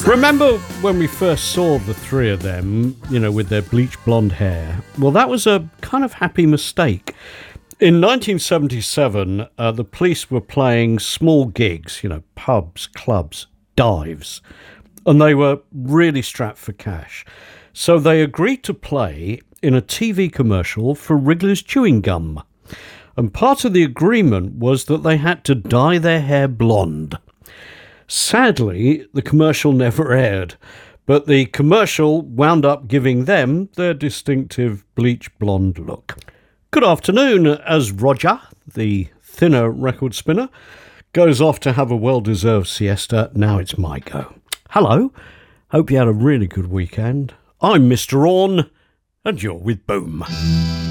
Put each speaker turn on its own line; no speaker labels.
Remember when we first saw the three of them, with their bleach blonde hair? Well, that was a kind of happy mistake. In 1977, the Police were playing small gigs, pubs, clubs, dives, and they were really strapped for cash. So they agreed to play in a TV commercial for Wrigley's Chewing Gum. And part of the agreement was that they had to dye their hair blonde. Sadly, the commercial never aired, but the commercial wound up giving them their distinctive bleach blonde look. Good afternoon, as Roger, the thinner record spinner, goes off to have a well-deserved siesta. Now it's my go. Hello, hope you had a really good weekend. I'm Mr. Orne, and you're with Boom.